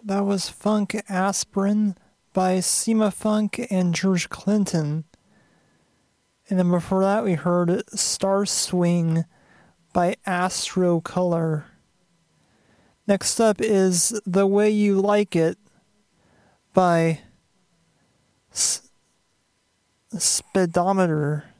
That was Funk Aspirin by Sema Funk and George Clinton. And then before that we heard Star Swing by Astro Color. Next up is The Way You Like It by Speedometer.